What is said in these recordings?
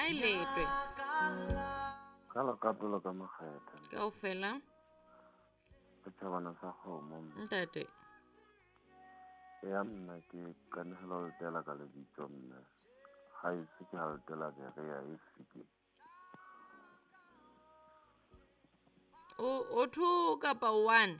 Hai letwe. Kala kapelo ka makgethe. Kaofela. Ke thabana sa kgomo. Ntate. Ya mna ke kanegela ho tela ka lebitso mna. Ha e se ke ha tela ke ya e sike. O two kapa one.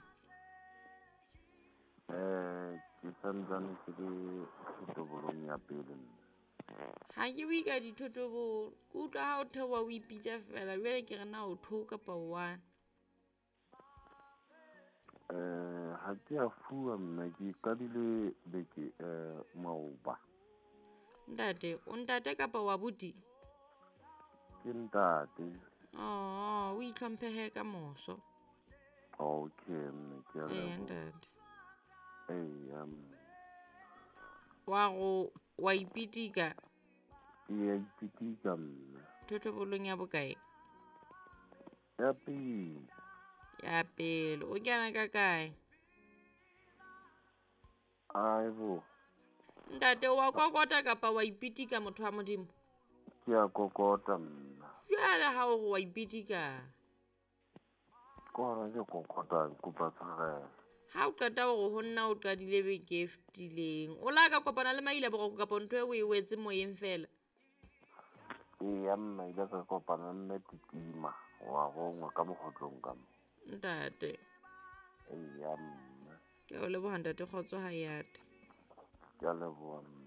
Ke santsane ke di thothobolong ya pele mna. Ha ke bue ka dithotobo. Ke utlwa ha o theoha o ipitsa fela. Jwale ke re na o two kapa one. Ha ke a fuwa mna ke kadile beke maoba. Ntate, o ntate kapa wa buti? Ke ntate. Oh, o itlhomphehe ka moso. Okay mna ke a leboha. Ntate. Wa ipitika? Ke ya ipitika mna. Thothobolong ya bokae? Ya pele. Ya pele. O kena ka kae? Aibo. Ntate, wa kokota kapa wa ipitika motho wa modimo? Ke a kokota mna. Jwale ha o wa ipitika? Kora ke kokota kopa tshwarelo. Ha o qeta hore ho nna o qadile beke e fetileng, o la ka kopana le maile boroko kapa ntho e o e wetse moyeng fela? Ya mna ile ka kopana nne titima wa gongwa ka mokgotlong ka mo. Ntate. Ya mna. Ke o leboha ntate, kgotso ha yate. Ke a leboha.